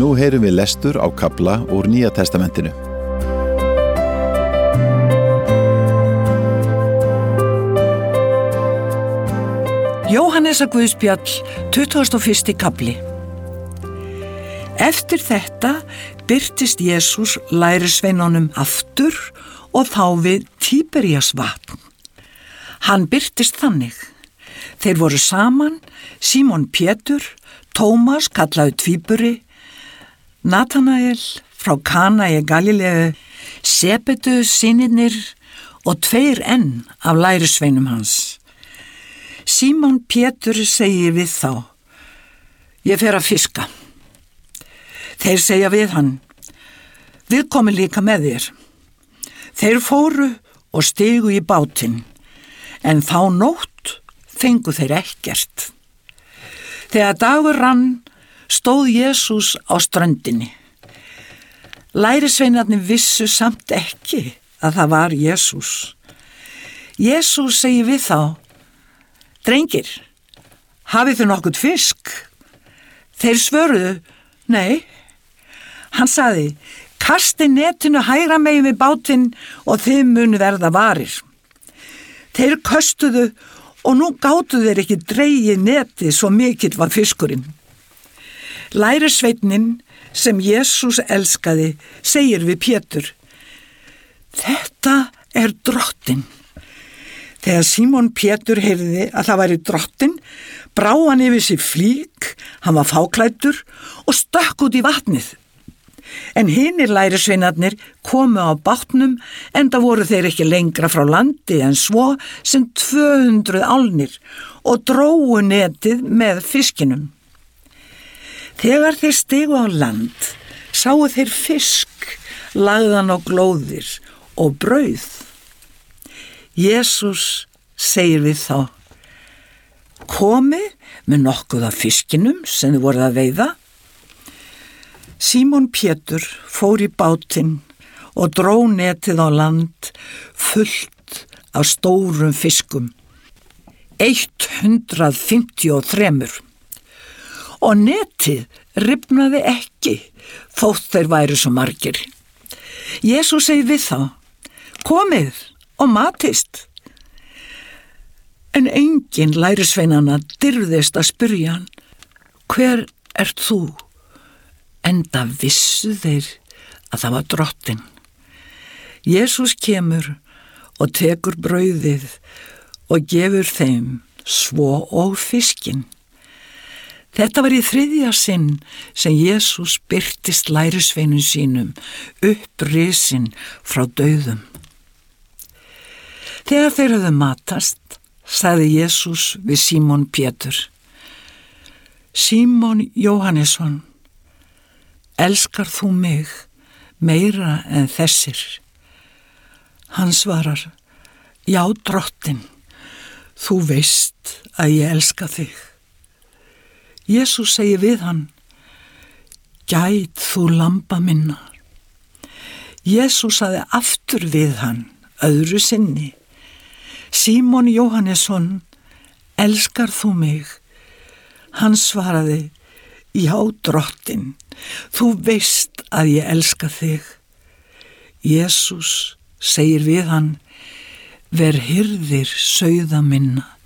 Nú heyrum við lestur á kafla úr Nýja testamentinu. Jóhannesar Guðspjall, 21. kafli. Eftir þetta birtist Jesús lærisveinunum aftur og þá við Tíberíasvatn. Hann birtist þannig. Þeir voru saman, Símon Pétur, Tómas kallaður Tvíburi, Natanael frá Kana í Galileu, Sebedeus synirnir og 2 enn af lærisveinum hans. Símon Pétur segir við þá: Ég fer að fiska. Þeir segja við hann: Við komum líka með þér. Þeir fóru og stigu í bátinn, en þá nótt fengu þeir ekkert. Þegar dagur rann stóð Jesús á ströndinni. Lærisveinarnir vissu samt ekki að það var Jesús. Jesús segir við þá: Drengir, hafið þið nokkuð fisk? Þeir svöruðu: Nei. Hann sagði: Kastið netinu hægra megin við bátinn og þið munu verða varir. Þeir köstuðu og nú gátu þeir ekki dregið netið, svo mikill var fiskurinn. Lærisveinn sem Jesús elskaði segir við Pétur: Þetta er Drottinn. Þegar Símon Pétur heyrði að það væri Drottinn, brá hann yfir sig flík, hann var fáklæddur og stökk út í vatnið. En hinir lærisveinarnir komu á bátnum, enda voru þeir ekki lengra frá landi en svo sem 200 álnir og drógu netið með fiskinum. Þegar þeir stigu á land, sáu þeir fisk, lagðan á glóðir og brauð. Jesús segir við þá: Komið með nokkuð af fiskinum sem þið voruð að veiða. Símon Pétur fór í bátinn og dró netið á land fullt af stórum fiskum, 153. Og netið rifnaði ekki þótt þeir væru svo margir. Jesús segir við þá: Komið og matist. En enginn lærisveinanna dirfðist að spyrja hann: Hver ert þú? Enda vissu þeir að það var Drottinn. Jesús kemur og tekur brauðið og gefur þeim svo og fiskinn. Þetta var í 3. sinn sem Jesús birtist lærisveinum sínum upprisinn frá dauðum. Þegar þeir höfðu matast, sagði Jesús við Símon Pétur: Símon Jóhannesson, elskar þú mig meira en þessir? Hann svarar: Já, Drottinn, þú veist að ég elska þig. Jesús segir við hann: Gæt þú lamba minna. Jesús sagði aftur við hann öðru sinni: Símon Jóhannesson, elskar þú mig? Hann svaraði: Já, Drottinn, þú veist að ég elska þig. Jesús segir við hann: Ver hirðir sauða minna.